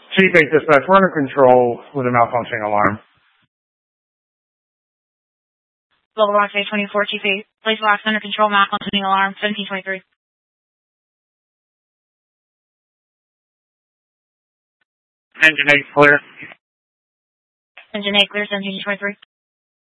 Chief 8 Dispatch, we're under control with a malfunctioning alarm. Global Box 824, Chief 8. Place box under control, malfunctioning alarm, 1723. Engine 8 clear. Engine 8 clear, 1723.